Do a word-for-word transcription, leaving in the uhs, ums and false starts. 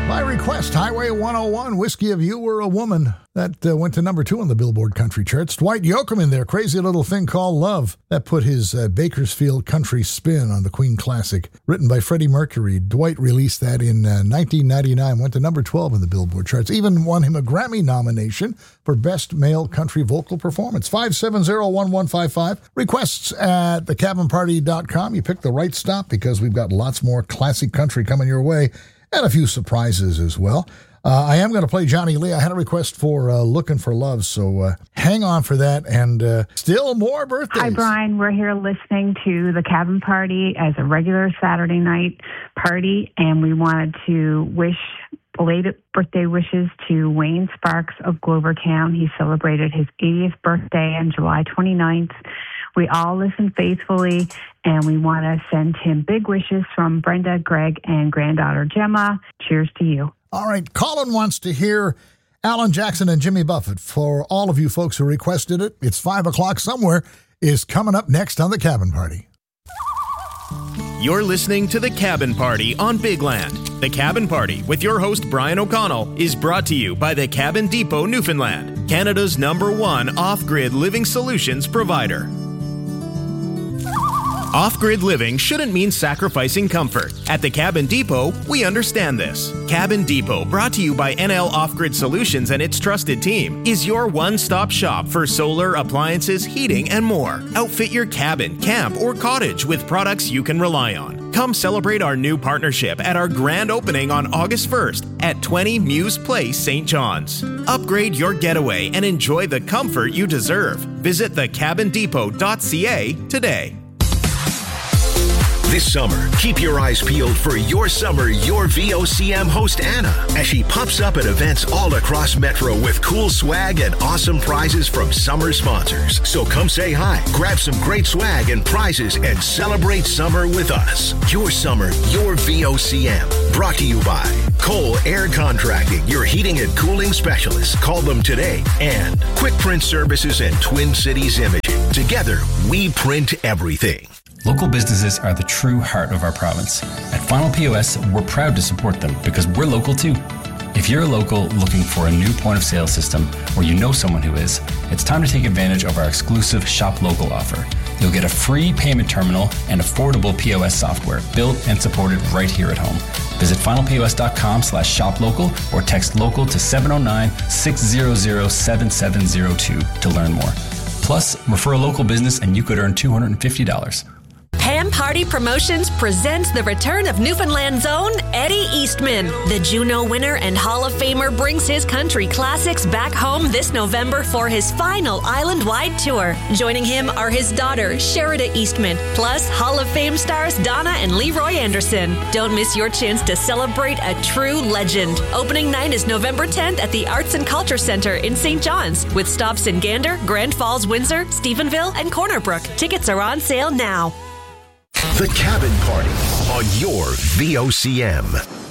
By request, Highway one oh one, Whiskey of You Were a Woman. That uh, went to number two on the Billboard Country charts. Dwight Yoakam in there, Crazy Little Thing Called Love. That put his uh, Bakersfield country spin on the Queen classic. Written by Freddie Mercury. Dwight released that in uh, nineteen ninety-nine, went to number twelve in the Billboard charts. Even won him a Grammy nomination for Best Male Country Vocal Performance. five seven zero, one one five five. Requests at the cabin party dot com. You picked the right stop because we've got lots more classic country coming your way. And a few surprises as well. Uh, I am going to play Johnny Lee. I had a request for uh, Looking for Love, so uh, hang on for that. And uh, still more birthdays. Hi, Brian. We're here listening to the Cabin Party as a regular Saturday night party, and we wanted to wish belated birthday wishes to Wayne Sparks of Glovertown. He celebrated his eightieth birthday on July twenty-ninth. We all listen faithfully, and we want to send him big wishes from Brenda, Greg, and granddaughter Gemma. Cheers to you. All right, Colin wants to hear Alan Jackson and Jimmy Buffett. For all of you folks who requested it, It's five o'clock Somewhere is coming up next on The Cabin Party. You're listening to The Cabin Party on Big Land. The Cabin Party with your host Brian O'Connell is brought to you by the Cabin Depot Newfoundland, Canada's number one off-grid living solutions provider. Off-grid living shouldn't mean sacrificing comfort. At the Cabin Depot, we understand this. Cabin Depot, brought to you by N L Off-Grid Solutions and its trusted team, is your one-stop shop for solar, appliances, heating, and more. Outfit your cabin, camp, or cottage with products you can rely on. Come celebrate our new partnership at our grand opening on August first at twenty Muse Place, Saint John's. Upgrade your getaway and enjoy the comfort you deserve. Visit the cabin depot dot c a today. This summer, keep your eyes peeled for Your Summer, Your V O C M host Anna, as she pops up at events all across Metro with cool swag and awesome prizes from summer sponsors. So come say hi, grab some great swag and prizes, and celebrate summer with us. Your Summer, Your V O C M. Brought to you by Cole Air Contracting, your heating and cooling specialist. Call them today. And Quick Print Services and Twin Cities Imaging. Together, we print everything. Local businesses are the true heart of our province. At Final P O S, we're proud to support them because we're local too. If you're a local looking for a new point of sale system, or you know someone who is, it's time to take advantage of our exclusive Shop Local offer. You'll get a free payment terminal and affordable P O S software built and supported right here at home. Visit final p o s dot com slash shop local or text local to seven oh nine, six hundred, seven seven zero two to learn more. Plus, refer a local business and you could earn two hundred fifty dollars. Ham Party Promotions presents the return of Newfoundland's own Eddie Eastman. The Juno winner and Hall of Famer brings his country classics back home this November for his final island-wide tour. Joining him are his daughter, Sherida Eastman, plus Hall of Fame stars Donna and Leroy Anderson. Don't miss your chance to celebrate a true legend. Opening night is November tenth at the Arts and Culture Center in Saint John's, with stops in Gander, Grand Falls, Windsor, Stephenville, and Corner Brook. Tickets are on sale now. The Cabin Party on your V O C M.